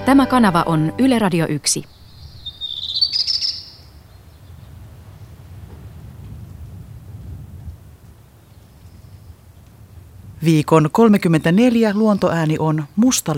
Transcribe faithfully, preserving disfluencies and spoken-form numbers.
Tämä kanava on Yle Radio yksi. Viikon kolmekymmentäneljä luontoääni on musta